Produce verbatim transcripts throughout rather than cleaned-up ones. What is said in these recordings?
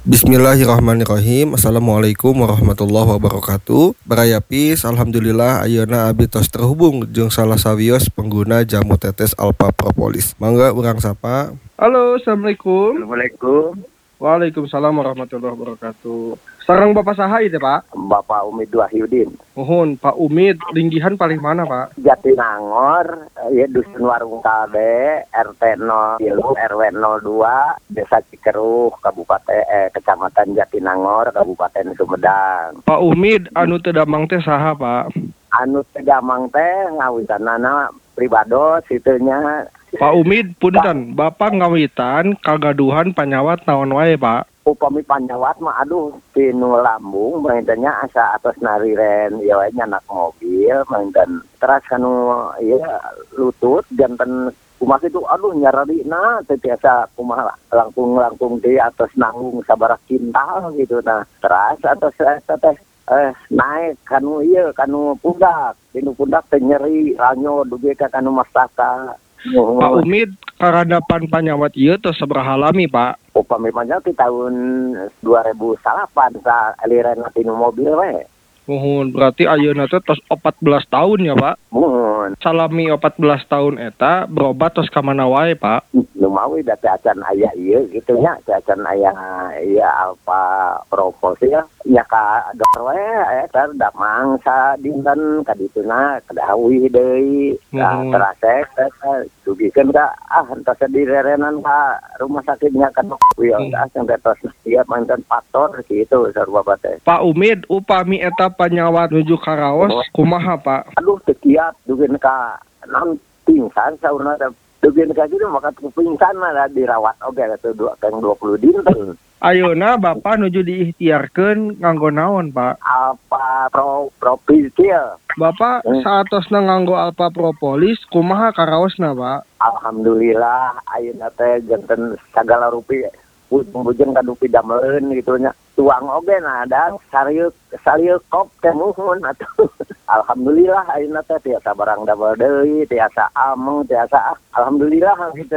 Bismillahirrahmanirrahim. Assalamualaikum warahmatullahi wabarakatuh. Barayapis, alhamdulillah ayeuna abdi tos terhubung jeung salah sawios pengguna jamu tetes Alpha Propolis. Mangga urang sapa. Halo, assalamualaikum. Assalamualaikum. Waalaikumsalam warahmatullahi wabarakatuh. Sareng Bapak saha ieu, Pak? Bapak Umid Wahyudin. Mohon, Pak Umid, linggihan paling mana, Pak? Jatinangor, ya Dusun Warung Kalbe, R T nol tilu, R W nol dua, Desa Cikeruh, Kabupaten eh, Kecamatan Jatinangor, Kabupaten Sumedang. Pak Umid, anu teu damang teh saha, Pak? Anu teu damang teh ngawitanana pribados itunya. Pak Umid, punten, Bapak ngawitan kagaduhan panyawat naon wae, Pak? Upami panjawat mah aduh tinu lambung maintannya asa atas nariren ya wae nyanak mobil maintan teras kanu ya lutut janten kumaha itu aduh nyararina teh biasa kumaha langkung-langkung di atas nanggung sabaraha kintal gitu nah teras atas teh eh naik kanu ieu kanu pundak tinu pundak teh nyeri ranyo dugi ka kanu mastaka. Oh. Pak Umid, karadapan panyawat ieu tos sabaraha lami, Pak? Upami panjang di tahun dua ribu delapan sa aliran tinu mobil we. Mohon, berarti ayeuna teh tos empat belas tahun ya, Pak? Mohon. Salami empat belas tahun eta berobat tos ka mana wae, Pak? Nu mawi da teh acan aya ieu kitu nya, teh acan aya ieu Alpha Propolis ya. Nya ka dokter we eta damang sa dinten ka dituna kadawi deui. Nah, terasek dugikeun ka ah entos direrenan ka rumah sakitnya kan we ah yang tos ieu manten faktor kitu sarua teh. Pak Umid, upami eta panyawat nuju karaos kumaha, Pak? Aduh teu kiat dugeun ka naon pingsan saurna teh dugeun ka kitu maka pingsan mah dirawat oge atuh dua kang dua puluh dinten. Ayeuna Bapak nuju diikhtiarkeun nganggo naon, Pak? Alpha Pro Propolis. Bapak hmm. saatosna nganggo Alpha Propolis kumaha karaosna, Pak? Alhamdulillah ayeuna teh janten sagala rupi bujeng ka dupi dameleun gitu nya. Tuang oge nah ada sarieu sarieu kop teh muhun atuh. Alhamdulillah ayeuna teh tiasa barang damel deui, tiasa ameng, tiasa alhamdulillah gitu.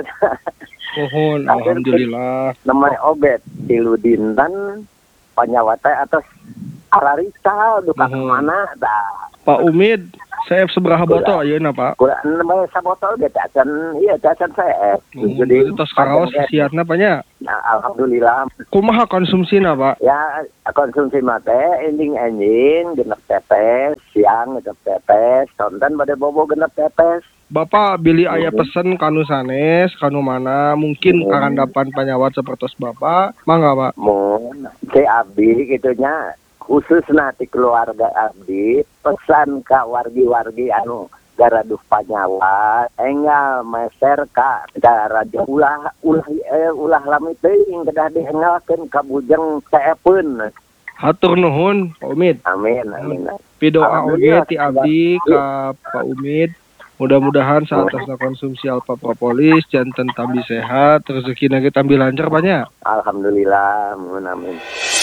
Mohon alhamdulillah. Namanya oge tilu dinten panyawat teh atas ararita duka mana dah. Pak Umid, saya seberapa botol ayeuna, Pak? Kurang nembe sabotol ge teh acan ieu teh acan saya. Jadi tos karaos siatna panya. Nah, alhamdulillah. Kumaha konsumsina, Pak? Ya, konsumsi mah teh ending-ending genep tetes, siang genep tetes, sonten bade bobo genep tetes. Bapak bili aya pesen kanu sanes, kanu mana, mungkin hmm. karandapan panyawat sapertos Bapak, mangga, Pak? Mun, ke abdi kitunya khusus nanti keluarga abdi pesan ka wargi-wargi anu garaduh panyawat enggal meser ka raja ulah ulah eh, ulah lami teuing kedah dihengalkeun ka bujeng teepeun. Hatur nuhun Pak Umid. Amin amin. Pidoa oge ti abdi ka Pak Umid. Mudah-mudahan saat tasna konsumsi Alpha Propolis janten tambi sehat, rezekina ge tambi lancar banyak. Alhamdulillah, amin.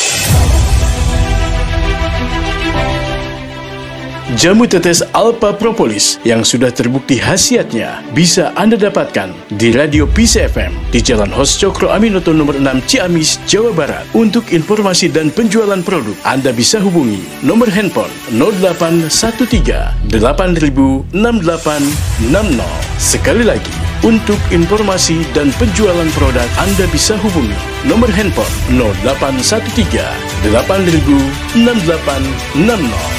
Jamu tetes Alpha Propolis yang sudah terbukti khasiatnya bisa Anda dapatkan di Radio P C F M di Jalan Hos Cokro Aminoto nomor enam Ciamis, Jawa Barat. Untuk informasi dan penjualan produk, Anda bisa hubungi nomor handphone nol delapan satu tiga delapan nol enam delapan enam nol. Sekali lagi, untuk informasi dan penjualan produk, Anda bisa hubungi nomor handphone nol delapan satu tiga delapan nol enam delapan enam nol.